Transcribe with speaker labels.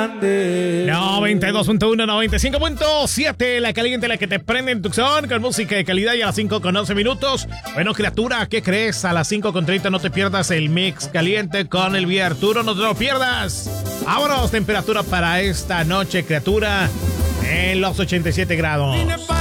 Speaker 1: 92.1, 95.7, la caliente, la que te prende en Tucson, con música de calidad, y a las 5:11 minutos. Bueno, criatura, ¿qué crees? A las 5:30 no te pierdas el mix caliente con el Vía Arturo, no te lo pierdas. Vámonos, temperatura para esta noche, criatura, en los 87 grados.